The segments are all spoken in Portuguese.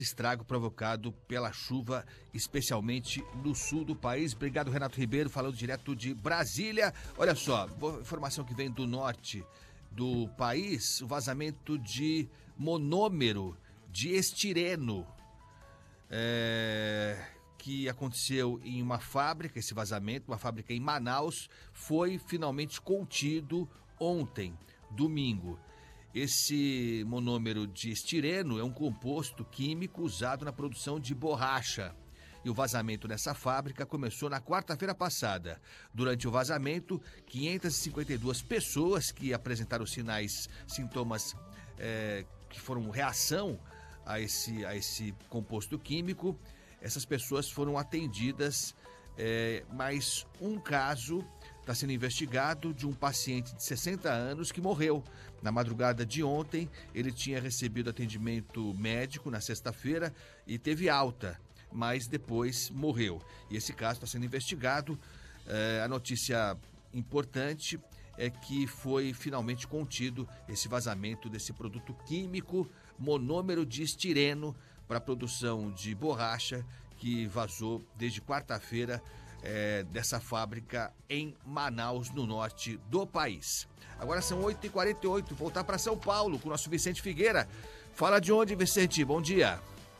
estrago provocado pela chuva, especialmente no sul do país. Obrigado, Renato Ribeiro, falando direto de Brasília. Olha só, informação que vem do norte do país, o vazamento de monômero de estireno, que aconteceu em uma fábrica, esse vazamento, uma fábrica em Manaus, foi finalmente contido ontem, domingo. Esse monômero de estireno é um composto químico usado na produção de borracha. E o vazamento nessa fábrica começou na quarta-feira passada. Durante o vazamento, 552 pessoas que apresentaram sintomas que foram reação a esse composto químico, essas pessoas foram atendidas, mas um caso está sendo investigado de um paciente de 60 anos que morreu. Na madrugada de ontem, ele tinha recebido atendimento médico na sexta-feira e teve alta, mas depois morreu. E esse caso está sendo investigado. A notícia importante é que foi finalmente contido esse vazamento desse produto químico, monômero de estireno, para a produção de borracha, que vazou desde quarta-feira dessa fábrica em Manaus, no norte do país. Agora são 8h48, voltar para São Paulo com o nosso Vicente Figueira. Fala de onde, Vicente? Bom dia.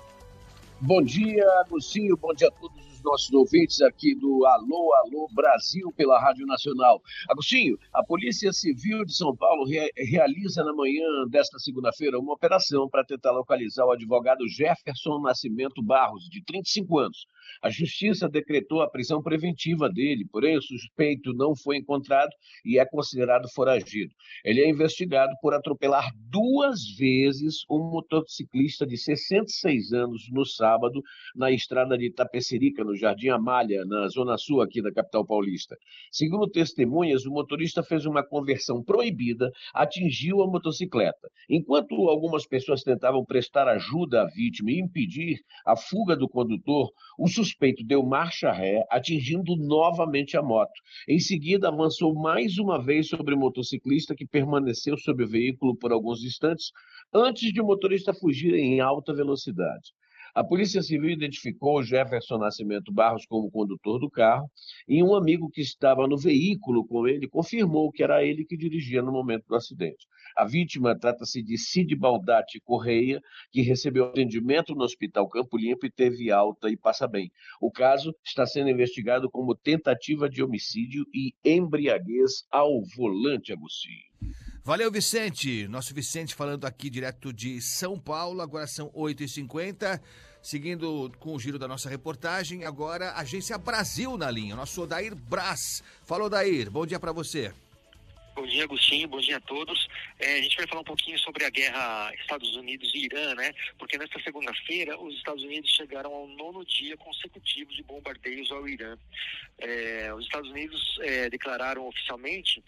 Bom dia, Agostinho. Bom dia a todos os nossos ouvintes aqui do Alô, Alô Brasil pela Rádio Nacional. Agostinho, a Polícia Civil de São Paulo realiza na manhã desta segunda-feira uma operação para tentar localizar o advogado Jefferson Nascimento Barros, de 35 anos. A Justiça decretou a prisão preventiva dele, porém o suspeito não foi encontrado e é considerado foragido. Ele é investigado por atropelar 2 vezes um motociclista de 66 anos no sábado, na estrada de Itapecerica, no Jardim Amália, na zona sul aqui da capital paulista. Segundo testemunhas, o motorista fez uma conversão proibida, atingiu a motocicleta. Enquanto algumas pessoas tentavam prestar ajuda à vítima e impedir a fuga do condutor, o suspeito deu marcha ré, atingindo novamente a moto. Em seguida, avançou mais uma vez sobre o motociclista, que permaneceu sobre o veículo por alguns instantes, antes de o motorista fugir em alta velocidade. A Polícia Civil identificou Jefferson Nascimento Barros como condutor do carro e um amigo que estava no veículo com ele confirmou que era ele que dirigia no momento do acidente. A vítima trata-se de Cid Baldatti Correia, que recebeu atendimento no Hospital Campo Limpo e teve alta e passa bem. O caso está sendo investigado como tentativa de homicídio e embriaguez ao volante, Agostinho. Valeu, Vicente. Nosso Vicente falando aqui direto de São Paulo. Agora são 8h50. Seguindo com o giro da nossa reportagem, agora Agência Brasil na linha. Nosso Odair Braz. Falou, Odair. Bom dia para você. Bom dia, Agostinho. Bom dia a todos. A gente vai falar um pouquinho sobre a guerra Estados Unidos e Irã, né? Porque nesta segunda-feira os Estados Unidos chegaram ao 9º dia consecutivo de bombardeios ao Irã. Os Estados Unidos declararam oficialmente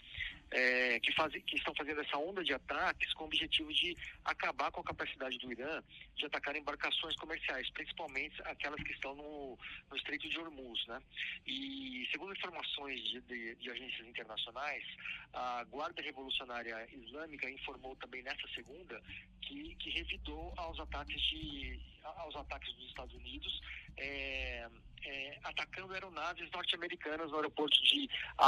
que estão fazendo essa onda de ataques com o objetivo de acabar com a capacidade do Irã de atacar embarcações comerciais, principalmente aquelas que estão no Estreito de Hormuz, né? E segundo informações de agências internacionais, a Guarda Revolucionária Islâmica informou também nesta segunda que revidou aos ataques dos Estados Unidos, atacando aeronaves norte-americanas no aeroporto de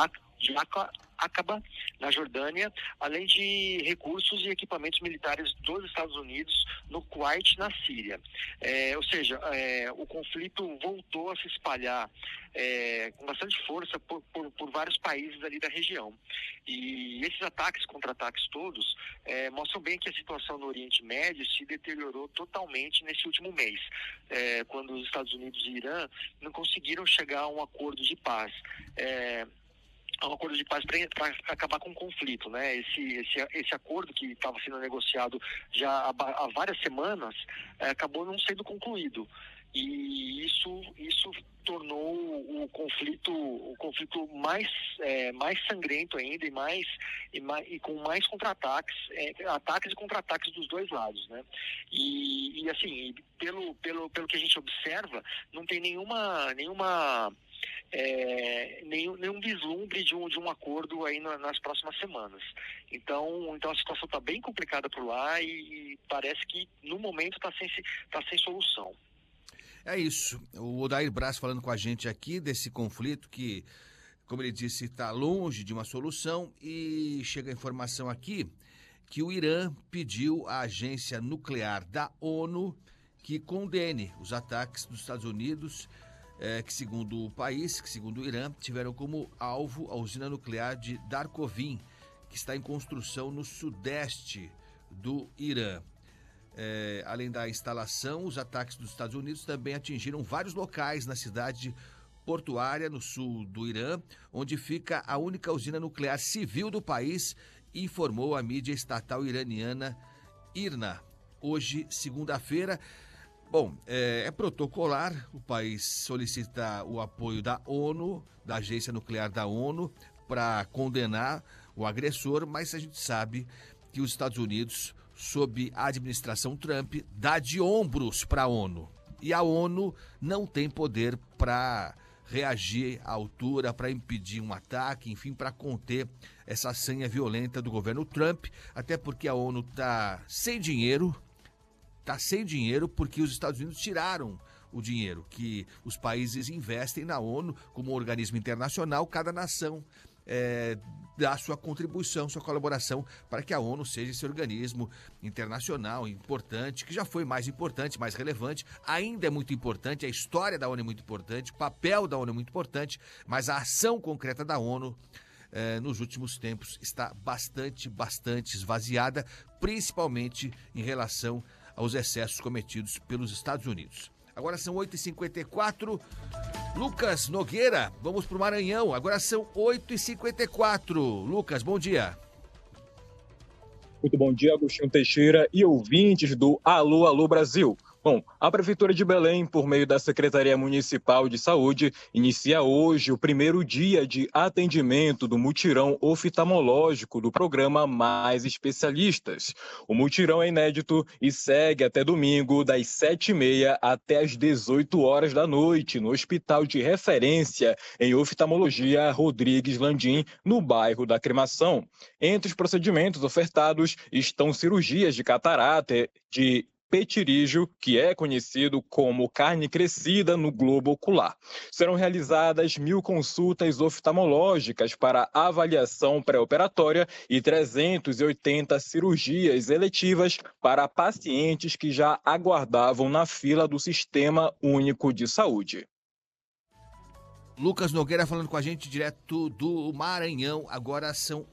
Aqaba, na Jordânia, além de recursos e equipamentos militares dos Estados Unidos no Kuwait e na Síria. Ou seja, o conflito voltou a se espalhar com bastante força por vários países ali da região. E esses contra-ataques todos, mostram bem que a situação no Oriente Médio se deteriorou totalmente nesse último mês, quando os Estados Unidos e Irã não conseguiram chegar a um acordo de paz. Para acabar com o conflito, né? Esse acordo que estava sendo negociado já há várias semanas acabou não sendo concluído. e isso tornou o conflito mais sangrento ainda e com mais contra-ataques, ataques e contra-ataques dos dois lados, né? E assim, pelo que a gente observa, não tem nenhum vislumbre de um acordo aí nas próximas semanas. Então a situação está bem complicada por lá e parece que no momento está sem solução. É isso. O Odair Braz falando com a gente aqui desse conflito que, como ele disse, está longe de uma solução, e chega a informação aqui que o Irã pediu à agência nuclear da ONU que condene os ataques dos Estados Unidos, que segundo o Irã, tiveram como alvo a usina nuclear de Darkovin, que está em construção no sudeste do Irã. Além da instalação, os ataques dos Estados Unidos também atingiram vários locais na cidade portuária, no sul do Irã, onde fica a única usina nuclear civil do país, informou a mídia estatal iraniana IRNA, hoje, segunda-feira. Bom, é protocolar, o país solicita o apoio da ONU, da Agência Nuclear da ONU, para condenar o agressor, mas a gente sabe que os Estados Unidos, sob a administração Trump, dá de ombros para a ONU. E a ONU não tem poder para reagir à altura, para impedir um ataque, enfim, para conter essa sanha violenta do governo Trump, até porque a ONU está sem dinheiro porque os Estados Unidos tiraram o dinheiro que os países investem na ONU como um organismo internacional. Cada nação dá sua contribuição, sua colaboração para que a ONU seja esse organismo internacional importante, que já foi mais importante, mais relevante, ainda é muito importante, a história da ONU é muito importante, o papel da ONU é muito importante, mas a ação concreta da ONU nos últimos tempos está bastante esvaziada, principalmente em relação aos excessos cometidos pelos Estados Unidos. Agora são 8h54. Lucas Nogueira, vamos para o Maranhão. Agora são 8h54. Lucas, bom dia. Muito bom dia, Agostinho Teixeira e ouvintes do Alô, Alô Brasil. Bom, a Prefeitura de Belém, por meio da Secretaria Municipal de Saúde, inicia hoje o primeiro dia de atendimento do mutirão oftalmológico do programa Mais Especialistas. O mutirão é inédito e segue até domingo, das 7h30 até as 18 horas da noite, no Hospital de Referência em Oftalmologia Rodrigues Landim, no bairro da Aclimação. Entre os procedimentos ofertados estão cirurgias de catarata, de petirígio, que é conhecido como carne crescida no globo ocular. Serão realizadas 1.000 consultas oftalmológicas para avaliação pré-operatória e 380 cirurgias eletivas para pacientes que já aguardavam na fila do Sistema Único de Saúde. Lucas Nogueira falando com a gente direto do Maranhão. Agora são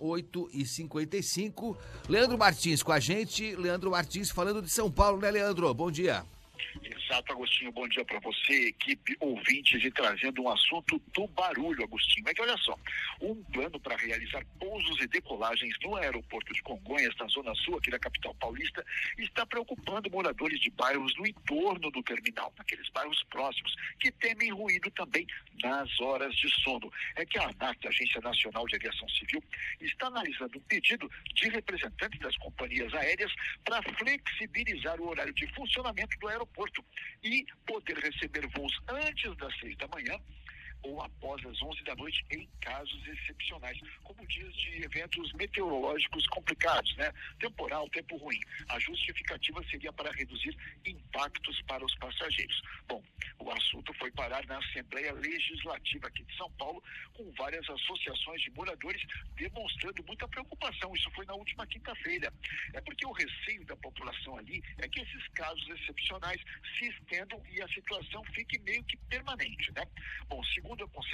8h55. Leandro Martins com a gente. Leandro Martins falando de São Paulo, né, Leandro? Bom dia. Exato, Agostinho, bom dia para você, equipe, ouvintes, e trazendo um assunto do barulho, Agostinho. É que olha só, um plano para realizar pousos e decolagens no aeroporto de Congonhas, na zona sul aqui da capital paulista, está preocupando moradores de bairros no entorno do terminal, naqueles bairros próximos, que temem ruído também nas horas de sono. É que a ANAC, a Agência Nacional de Aviação Civil, está analisando um pedido de representantes das companhias aéreas para flexibilizar o horário de funcionamento do aeroporto e poder receber voos antes das 6 da manhã ou após as 11 da noite em casos excepcionais, como dias de eventos meteorológicos complicados, né? Temporal, tempo ruim. A justificativa seria para reduzir impactos para os passageiros. Bom, o assunto foi parar na Assembleia Legislativa aqui de São Paulo, com várias associações de moradores demonstrando muita preocupação. Isso foi na última quinta-feira. É porque o receio da população ali é que esses casos excepcionais se estendam e a situação fique meio que permanente, né? Bom, segundo a